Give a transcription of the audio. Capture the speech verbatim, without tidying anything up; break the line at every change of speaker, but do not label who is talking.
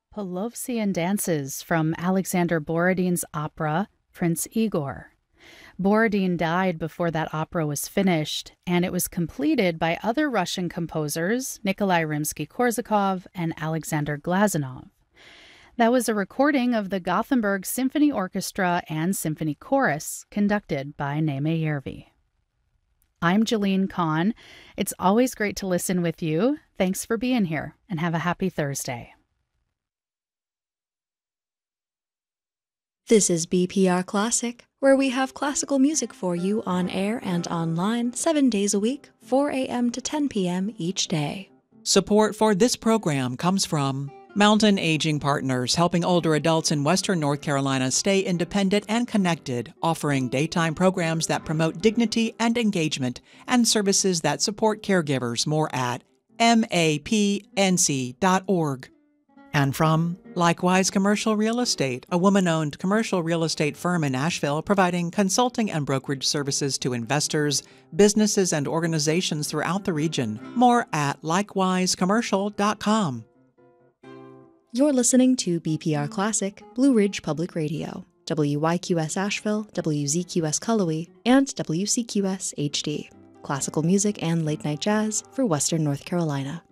Pelovsian dances from Alexander Borodin's opera, Prince Igor. Borodin died before that opera was finished, and it was completed by other Russian composers, Nikolai Rimsky-Korsakov and Alexander Glazunov. That was a recording of the Gothenburg Symphony Orchestra and Symphony Chorus, conducted by Naime Järvi. I'm Jeline Kahn. It's always great to listen with you. Thanks for being here, and have a happy Thursday.
This is B P R Classic, where we have classical music for you on air and online seven days a week, four a.m. to ten p.m. each day.
Support for this program comes from Mountain Aging Partners, helping older adults in Western North Carolina stay independent and connected, offering daytime programs that promote dignity and engagement and services that support caregivers. More at M A P N C dot org. And from Likewise Commercial Real Estate, a woman-owned commercial real estate firm in Asheville providing consulting and brokerage services to investors, businesses, and organizations throughout the region. More at likewise commercial dot com.
You're listening to B P R Classic, Blue Ridge Public Radio, W Y Q S Asheville, W Z Q S Cullowhee, and W C Q S H D. Classical music and late-night jazz for Western North Carolina.